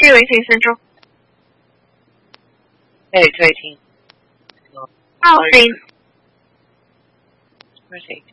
218 Central. Hey, 218. Oh, same. Where's 18?